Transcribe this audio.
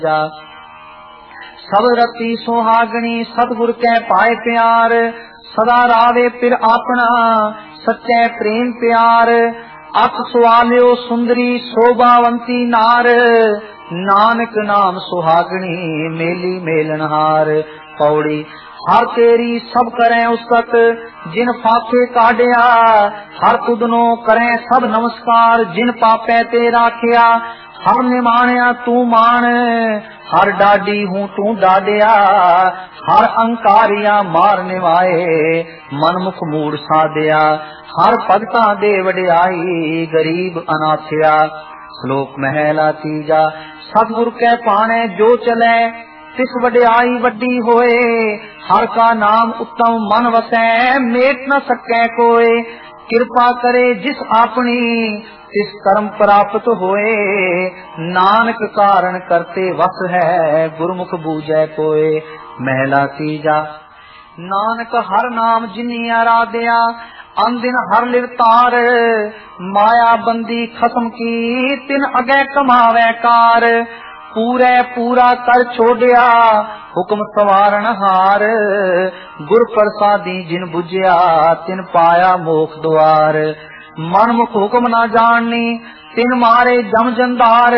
सब रति सुहागणी सतगुर कै पाए प्यार, सदा रावे फिर अपना सच्चे प्रेम प्यार। अख सुआलियो सुंदरी शोभावंती नार, नानक नाम सुहागणी मेली मेलनहार। पौड़ी हर तेरी सब करें उसत जिन फाके काढ़िया, हर तुदनो करें सब नमस्कार जिन पापे ते राखिया। हर निमाणिया तू मान, हर डाडी हूँ तू डाडिया, हर अंकारिया मार निवाए मन मुख मूड साधिया। हर भगता दे वडियाई गरीब अनाथिया। श्लोक महला तीजा। सतगुर कै पाने जो चले तिस वडियाई वड्डी होए, हर का नाम उत्तम मन वसै मेट न सकै कोय। कृपा करे जिस आपनी तिस कर्म प्राप्त होए, नानक कारण करते वस है गुरमुख बूझै कोय। महला तीजा। नानक हर नाम जिनी आराध्या, अंदिन हर लिवतार। माया बंदी खत्म की तिन अगे कमावे कार। पूरे पूरा कर छोड़िया हुक्म सवारण हार। गुर प्रसादी जिन बुझिया तिन पाया मोख द्वार। मन मुख हुक्म न जाननी तिन मारे जम जंदार।